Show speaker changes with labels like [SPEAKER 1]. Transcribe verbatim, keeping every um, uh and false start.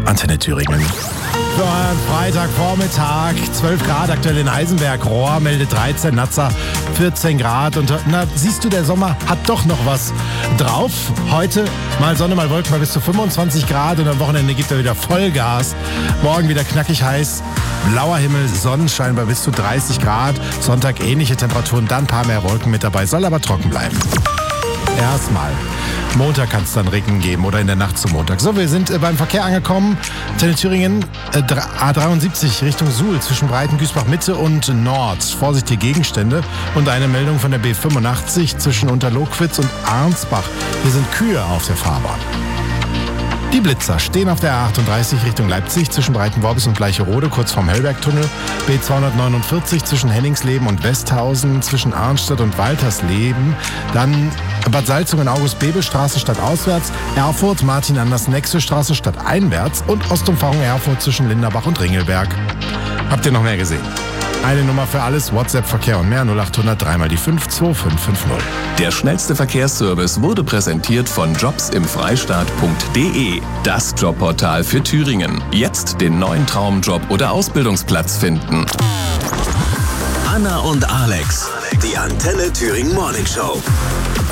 [SPEAKER 1] Antenne Thüringen. So, Freitagvormittag, zwölf Grad aktuell in Eisenberg. Rohr meldet dreizehn, Nazza vierzehn Grad. Und na, siehst du, der Sommer hat doch noch was drauf. Heute mal Sonne, mal Wolken, mal bis zu fünfundzwanzig Grad. Und am Wochenende gibt er wieder Vollgas. Morgen wieder knackig heiß. Blauer Himmel, Sonnenschein bei bis zu dreißig Grad. Sonntag ähnliche Temperaturen, dann ein paar mehr Wolken mit dabei. Soll aber trocken bleiben. Erstmal. Montag kann es dann Regen geben oder in der Nacht zum Montag. So, wir sind äh, beim Verkehr angekommen. Antenne Thüringen, äh, A dreiundsiebzig Richtung Suhl zwischen Breiten-Güßbach Mitte und Nord. Vorsicht, hier Gegenstände. Und eine Meldung von der B fünfundachtzig zwischen Unterlogwitz und Arnsbach. Hier sind Kühe auf der Fahrbahn. Die Blitzer stehen auf der A achtunddreißig Richtung Leipzig zwischen Breitenworbis und Bleicherode, kurz vorm Hellbergtunnel. B zweihundertneunundvierzig zwischen Henningsleben und Westhausen, zwischen Arnstadt und Waltersleben. Dann Bad Salzungen-August-Bebel Straße stadtauswärts, Erfurt, Martin-Anders-Nexe-Straße stadteinwärts und Ostumfahrung Erfurt zwischen Linderbach und Ringelberg. Habt ihr noch mehr gesehen? Eine Nummer für alles, WhatsApp-Verkehr und mehr, null achthundert drei mal die fünf zwei fünf fünf null.
[SPEAKER 2] Der schnellste Verkehrsservice wurde präsentiert von jobs im freistaat punkt de. Das Jobportal für Thüringen. Jetzt den neuen Traumjob oder Ausbildungsplatz finden.
[SPEAKER 3] Anna und Alex, die Antenne Thüringen Morning Show.